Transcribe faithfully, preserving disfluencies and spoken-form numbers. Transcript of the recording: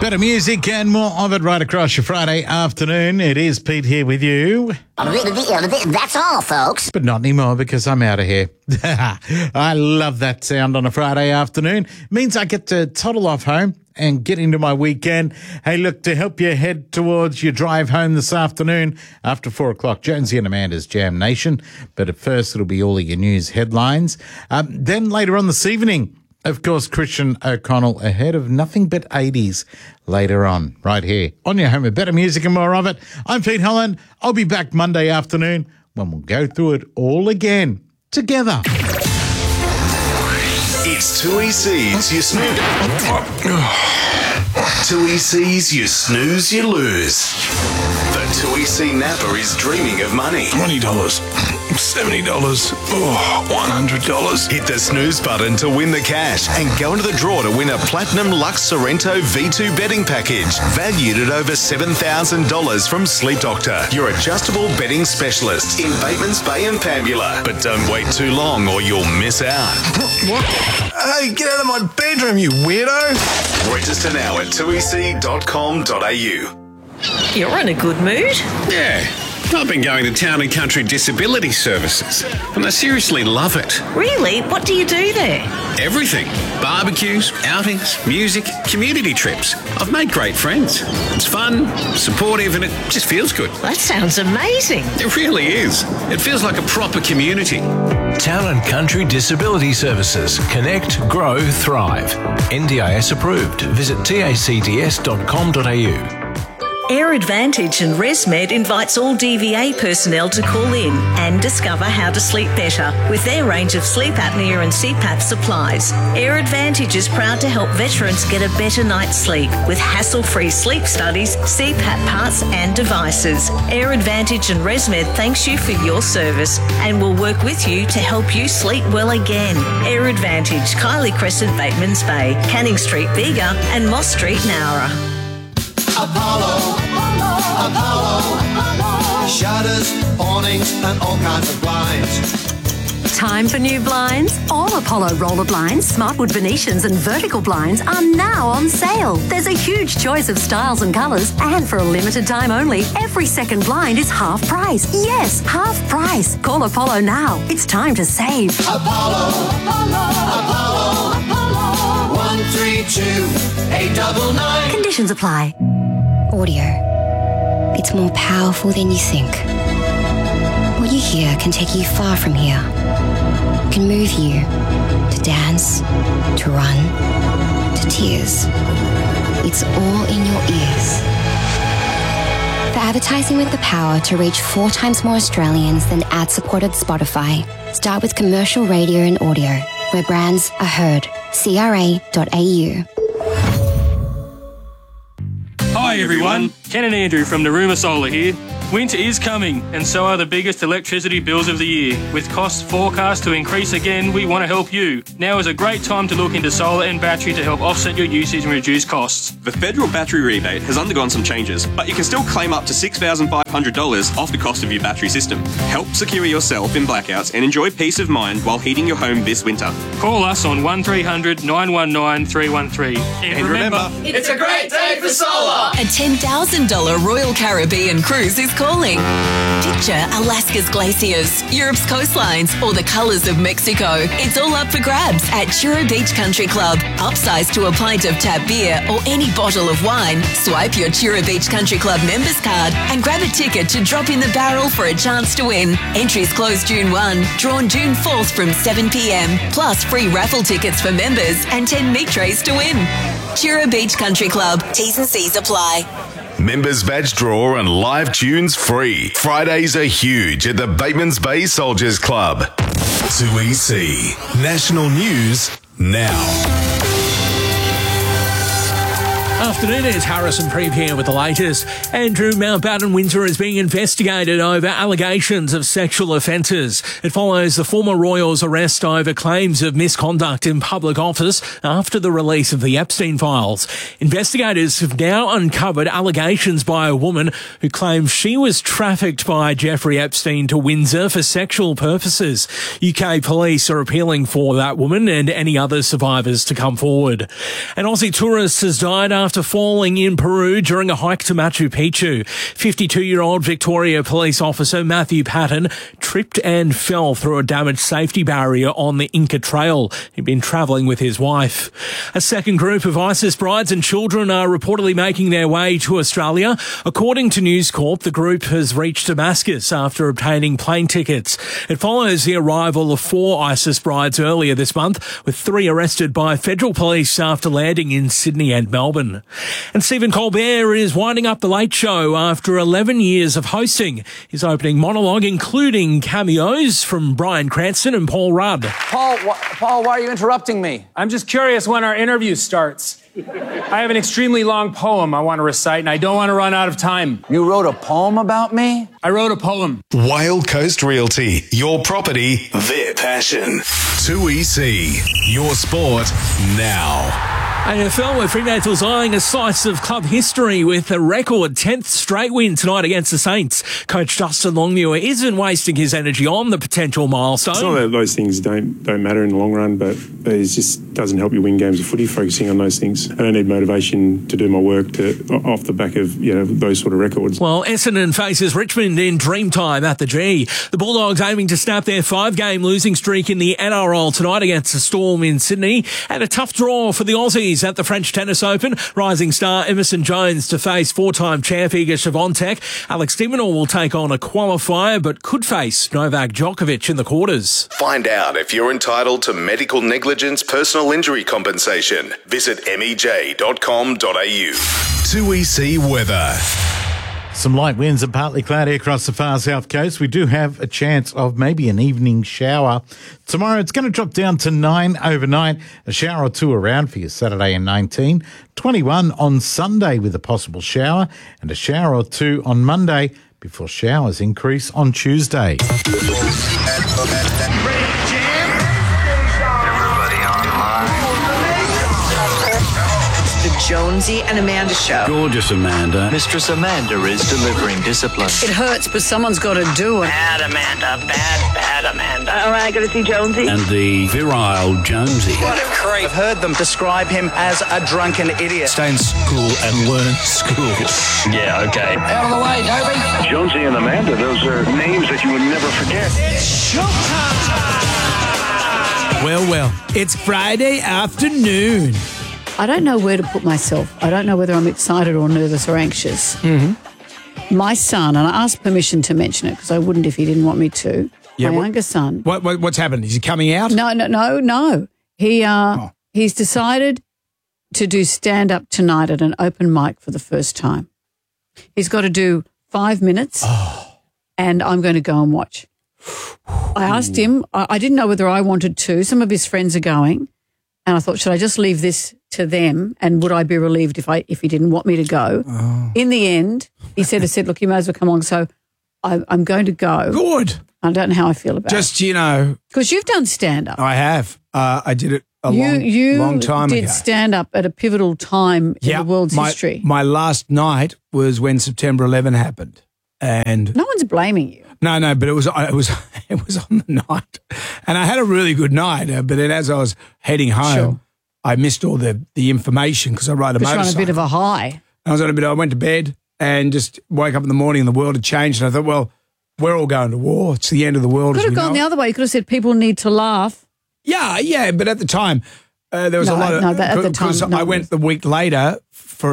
Better music and more of it right across your Friday afternoon. It is Pete here with you. That's all, folks. But not anymore because I'm out of here. I love that sound on a Friday afternoon. It means I get to toddle off home and get into my weekend. Hey, look, to help you head towards your drive home this afternoon after four o'clock, Jonesy and Amanda's Jam Nation. But at first, it'll be all of your news headlines. Um, then later on this evening, of course, Christian O'Connell ahead of Nothing But eighties later on, right here on your home of better music and more of it. I'm Pete Holland. I'll be back Monday afternoon when we'll go through it all again together. It's two E C's, you snooze. two E C's, you snooze, you lose. The two E C Napper is dreaming of money. twenty dollars, seventy dollars, oh, one hundred dollars. Hit the snooze button to win the cash and go into the draw to win a Platinum Lux Sorrento V two betting package valued at over seven thousand dollars from Sleep Doctor, your adjustable betting specialist in Batemans Bay and Pambula. But don't wait too long or you'll miss out. What? Hey, get out of my bedroom, you weirdo. Register now at two e c dot com dot a u. You're in a good mood. Yeah, I've been going to Town and Country Disability Services, and I seriously love it. Really? What do you do there? Everything. Barbecues, outings, music, community trips. I've made great friends. It's fun, supportive, and it just feels good. That sounds amazing. It really is. It feels like a proper community. Town and Country Disability Services. Connect, grow, thrive. N D I S approved. Visit tacds dot com dot a u. Air Advantage and ResMed invites all D V A personnel to call in and discover how to sleep better with their range of sleep apnea and C PAP supplies. Air Advantage is proud to help veterans get a better night's sleep with hassle-free sleep studies, C PAP parts and devices. Air Advantage and ResMed thanks you for your service and will work with you to help you sleep well again. Air Advantage, Kylie Crescent, Batemans Bay, Canning Street, Bega and Moss Street, Nowra. Apollo, Apollo, Apollo, Apollo. Shutters, awnings, and all kinds of blinds. Time for new blinds? All Apollo roller blinds, Smartwood Venetians and vertical blinds are now on sale. There's a huge choice of styles and colours, and for a limited time only, every second blind is half price. Yes, half price. Call Apollo now. It's time to save. Apollo, Apollo, Apollo, Apollo. One three two eight double nine. Conditions apply. Audio. It's more powerful than you think. What you hear can take you far from here. It can move you to dance, to run, to tears. It's all in your ears. For advertising with the power to reach four times more Australians than ad-supported Spotify, start with commercial radio and audio, where brands are heard. c r a dot a u. Hi everyone, Ken and Andrew from Naruma Solar here. Winter is coming, and so are the biggest electricity bills of the year. With costs forecast to increase again, we want to help you. Now is a great time to look into solar and battery to help offset your usage and reduce costs. The federal battery rebate has undergone some changes, but you can still claim up to six thousand five hundred dollars off the cost of your battery system. Help secure yourself in blackouts and enjoy peace of mind while heating your home this winter. Call us on one three hundred nine one nine three one three. And, and remember, remember, it's a great day for solar! A ten thousand dollars Royal Caribbean cruise is calling. Picture Alaska's glaciers, Europe's coastlines, or the colours of Mexico. It's all up for grabs at Chura Beach Country Club. Upsize to a pint of tap beer or any bottle of wine. Swipe your Chura Beach Country Club members card and grab a ticket to drop in the barrel for a chance to win. Entries close June first, drawn June fourth from seven p m. Plus free raffle tickets for members and ten meat trays to win. Chura Beach Country Club. T's and C's apply. Members badge draw and live tunes free. Fridays are huge at the Batemans Bay Soldiers Club. two E C. National News now. Afternoon, it's Harrison Preep here with the latest. Andrew Mountbatten Windsor is being investigated over allegations of sexual offences. It follows the former Royals' arrest over claims of misconduct in public office after the release of the Epstein files. Investigators have now uncovered allegations by a woman who claims she was trafficked by Jeffrey Epstein to Windsor for sexual purposes. U K police are appealing for that woman and any other survivors to come forward. An Aussie tourist has died after after falling in Peru during a hike to Machu Picchu. fifty-two-year-old Victoria police officer Matthew Patton tripped and fell through a damaged safety barrier on the Inca Trail. He'd been travelling with his wife. A second group of ISIS brides and children are reportedly making their way to Australia. According to News Corp, the group has reached Damascus after obtaining plane tickets. It follows the arrival of four ISIS brides earlier this month, with three arrested by federal police after landing in Sydney and Melbourne. And Stephen Colbert is winding up The Late Show after eleven years of hosting. His opening monologue including cameos from Bryan Cranston and Paul Rudd. Paul, wh- Paul, why are you interrupting me? I'm just curious when our interview starts. I have an extremely long poem I want to recite, and I don't want to run out of time. You wrote a poem about me? I wrote a poem. Wild Coast Realty, your property, their passion. two E C, your sport now. A F L, where Fremantle's eyeing a slice of club history with a record tenth straight win tonight against the Saints. Coach Justin Longmuir isn't wasting his energy on the potential milestone. It's not that those things don't don't matter in the long run, but it just doesn't help you win games of footy, focusing on those things. I don't need motivation to do my work to off the back of, you know, those sort of records. Well, Essendon faces Richmond in Dreamtime at the G. The Bulldogs aiming to snap their five-game losing streak in the N R L tonight against the Storm in Sydney. And a tough draw for the Aussies at the French Tennis Open. Rising star Emerson Jones to face four-time champ Iga Swiatek. Alex de Minaur will take on a qualifier, but could face Novak Djokovic in the quarters. Find out if you're entitled to medical negligence personal injury compensation. Visit m e j dot com dot a u. two E C weather. Some light winds and partly cloudy across the far south coast. We do have a chance of maybe an evening shower. Tomorrow it's going to drop down to nine overnight. A shower or two around for you Saturday and nineteen. twenty-one on Sunday with a possible shower, and a shower or two on Monday before showers increase on Tuesday. Jonesy and Amanda Show. Gorgeous Amanda. Mistress Amanda is delivering discipline. It hurts, but someone's got to do it. Bad Amanda, bad, bad Amanda. All right, got to see Jonesy. And the virile Jonesy. What a creep. I've heard them describe him as a drunken idiot. Stay in school and learn school. Yeah, okay. Out of the way, Toby. Jonesy and Amanda, those are names that you would never forget. It's showtime. Well, well, it's Friday afternoon. I don't know where to put myself. I don't know whether I'm excited or nervous or anxious. Mm-hmm. My son, and I asked permission to mention it because I wouldn't if he didn't want me to. Yeah, my what, younger son. What, what What's happened? Is he coming out? No, no, no, no. He uh, oh. He's decided to do stand-up tonight at an open mic for the first time. He's got to do five minutes, oh. and I'm going to go and watch. I asked him. I, I didn't know whether I wanted to. Some of his friends are going. And I thought, should I just leave this to them? And would I be relieved if I if he didn't want me to go? Oh. In the end, he said, I said, look, you may as well come along. So I, I'm going to go. Good. I don't know how I feel about Just, it. Just, you know. Because you've done stand-up. I have. Uh, I did it a you, long, you long time ago. You did stand-up at a pivotal time in yeah, the world's my, history. My last night was when September eleventh happened. And no one's blaming you. No, no, but it was it was it was on the night. And I had a really good night. Uh, but then as I was heading home, Sure. I missed all the, the information because I ride a Just motorcycle. on a bit of a high. I was on a bit. I went to bed and just woke up in the morning and the world had changed. And I thought, well, we're all going to war. It's the end of the world. Could as have we gone know the it. other way. You could have said people need to laugh. Yeah, yeah. But at the time, uh, there was No, a lot of. no, that- at the because time, no, I it went was- the week later